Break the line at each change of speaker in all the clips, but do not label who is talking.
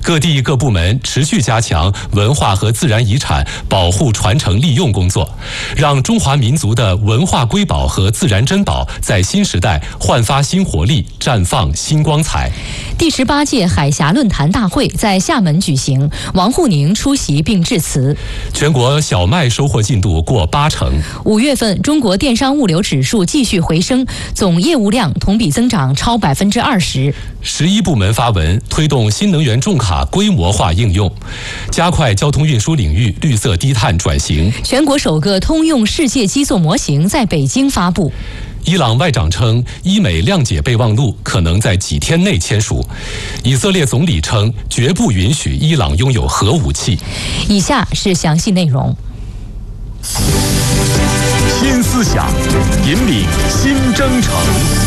各地各部门持续加强文化和自然遗产保护传承利用工作，让中华民族的文化瑰宝和自然珍宝在新时代焕发新活力，绽放新光彩。
第18届海峡论坛大会在厦门举行，王沪宁出席并致辞。
全国小麦收获进度过80%。
5月份，中国电商物流指数继续回升，总业务量同比增长超20%。
11部门发文推动新能源重卡规模化应用，加快交通运输领域绿色低碳转型。
全国首个通用世界基座模型在北京发布。
伊朗外长称，伊美谅解备忘录可能在几天内签署。以色列总理称，绝不允许伊朗拥有核武器。
以下是详细内容。
新思想，引领新征程。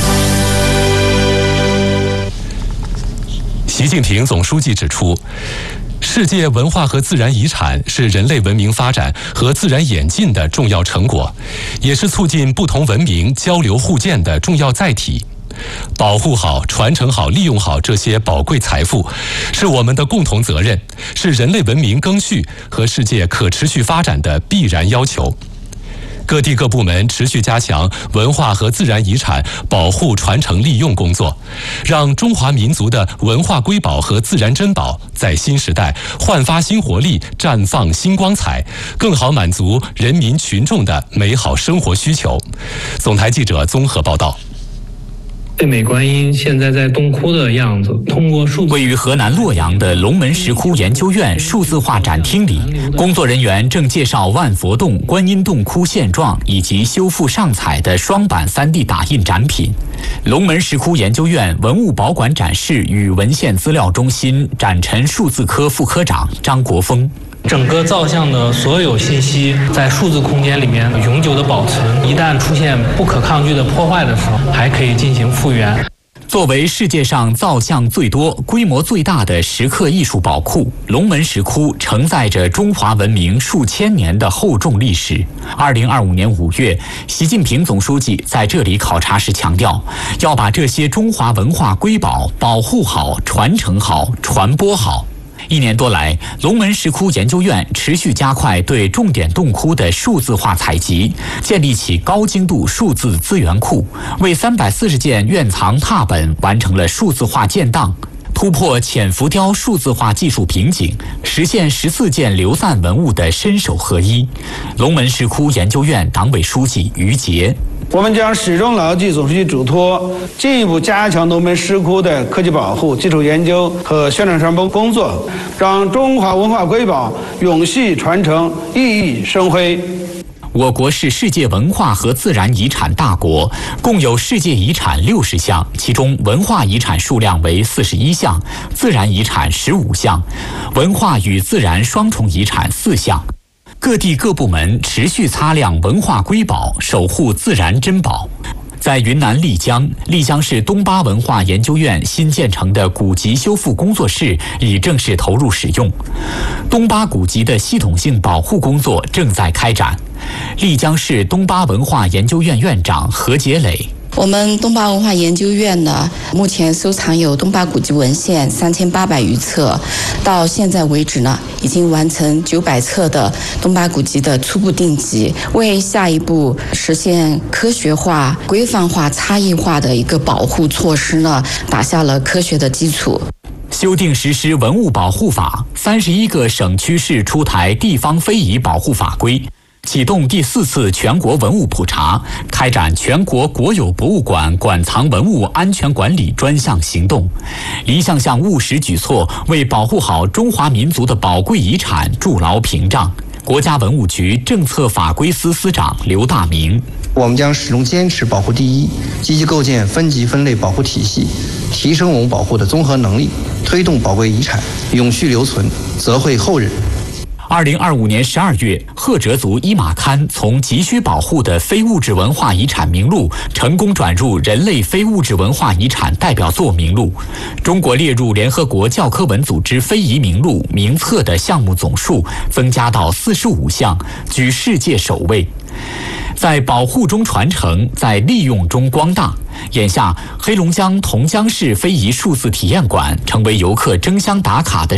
习近平总书记指出，世界文化和自然遗产是人类文明发展和自然演进的重要成果，也是促进不同文明交流互鉴的重要载体。保护好、传承好、利用好这些宝贵财富，是我们的共同责任，是人类文明更续和世界可持续发展的必然要求。各地各部门持续加强文化和自然遗产保护传承利用工作，让中华民族的文化瑰宝和自然珍宝在新时代焕发新活力，绽放新光彩，更好满足人民群众的美好生活需求。总台记者综合报道。
北美观音现在在洞窟的样子，通过数字。
位于河南洛阳的龙门石窟研究院数字化展厅里，工作人员正介绍万佛洞、观音洞窟现状以及修复上彩的双版3D 打印展品。龙门石窟研究院文物保管展示与文献资料中心展陈数字科副科长张国峰。
整个造像的所有信息在数字空间里面永久的保存，一旦出现不可抗拒的破坏的时候，还可以进行复原。
作为世界上造像最多、规模最大的石刻艺术宝库，龙门石窟承载着中华文明数千年的厚重历史。2025年5月，习近平总书记在这里考察时强调，要把这些中华文化瑰宝保护好、传承好、传播好。1年多来，龙门石窟研究院持续加快对重点洞窟的数字化采集，建立起高精度数字资源库，为340件院藏拓本完成了数字化建档，突破浅浮雕数字化技术瓶颈，实现14件流散文物的身手合一。龙门石窟研究院党委书记于杰。
我们将始终牢记总书记嘱托，进一步加强龙门石窟的科技保护、基础研究和宣传传播工作，让中华文化瑰宝永续传承、熠熠生辉。
我国是世界文化和自然遗产大国，共有世界遗产60项，其中文化遗产数量为41项，自然遗产15项，文化与自然双重遗产4项。各地各部门持续擦亮文化瑰宝，守护自然珍宝。在云南丽江，丽江市东巴文化研究院新建成的古籍修复工作室已正式投入使用，东巴古籍的系统性保护工作正在开展。丽江市东巴文化研究院院长何杰磊。
我们东巴文化研究院呢，目前收藏有东巴古籍文献3800余册，到现在为止呢，已经完成900册的东巴古籍的初步定级，为下一步实现科学化、规范化、差异化的一个保护措施呢，打下了科学的基础。
修订实施文物保护法，31个省区市出台地方非遗保护法规。启动第4次全国文物普查，开展全国国有博物馆馆藏文物安全管理专项行动，一项项务实举措为保护好中华民族的宝贵遗产筑牢屏障。国家文物局政策法规司司长刘大明。
我们将始终坚持保护第一，积极构建分级分类保护体系，提升文物保护的综合能力，推动宝贵遗产永续留存，泽惠后人。
2025年12月，赫哲族伊玛堪从急需保护的非物质文化遗产名录成功转入人类非物质文化遗产代表作名录。中国列入联合国教科文组织非遗名录名册的项目总数增加到45项，居世界首位。在保护中传承，在利用中光大。眼下，黑龙江同江市非遗数字体验馆成为游客争相打卡的